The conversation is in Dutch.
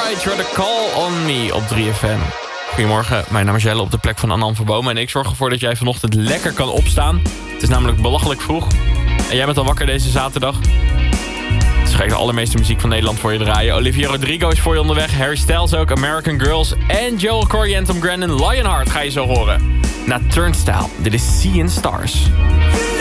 Alright, you're the call on me op 3FM. Goedemorgen, mijn naam is Jelle op de plek van Annan van Bomen. En ik zorg ervoor dat jij vanochtend lekker kan opstaan. Het is namelijk belachelijk vroeg. En jij bent al wakker deze zaterdag. Dus ga ik de allermeeste muziek van Nederland voor je draaien. Olivia Rodrigo is voor je onderweg. Harry Styles ook, American Girls. En Joel Corey en Tom Grennan, Lionheart ga je zo horen. Na Turnstile, dit is Seeing Stars.